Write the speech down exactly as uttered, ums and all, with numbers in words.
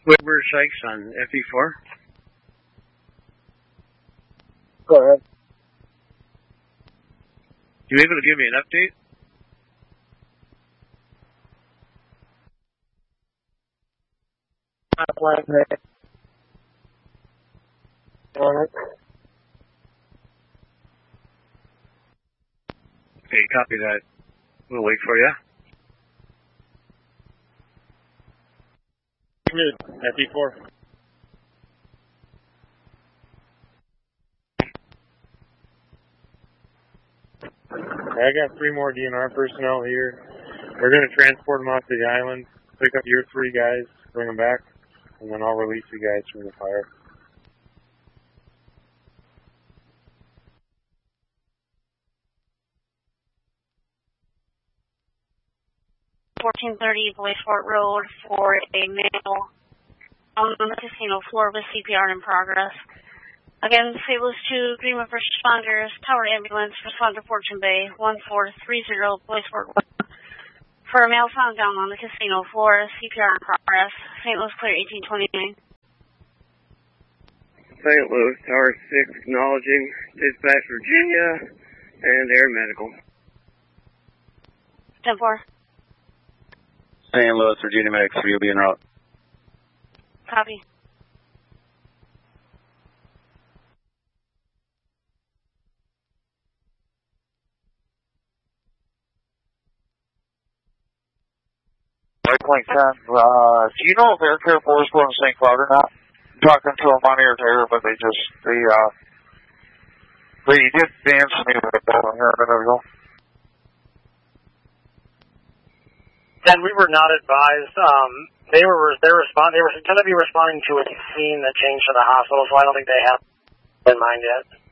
Wilbur Sykes on F E four. Go ahead. You able to give me an update? Okay, copy that. We'll wait for you. F E four. I got three more D N R personnel here. We're going to transport them off to the island, pick up your three guys, bring them back, and then I'll release you guys from the fire. fourteen thirty Boysport Road for a male on the casino floor with C P R in progress. Again, Fables two, Greenwood First Responders, Tower Ambulance, respond to Fortune Bay, one four three zero Boysport Road. For a male found down on the casino floor, C P R in progress. Saint Louis Clear eighteen twenty-nine. Saint Louis, Tower six, acknowledging dispatch Virginia and Air Medical. ten four. Saint Louis, Virginia Medics, you'll be en route. Copy. Point ten, uh, do you know if Air Care four is going to Saint Cloud or not? I'm talking to them on air to air, but they just, they, uh, they did dance to me with a ball here a minute ago. And we were not advised. Um, they were they respond they were going to be responding to a scene that changed to the hospital, so I don't think they have in mind yet.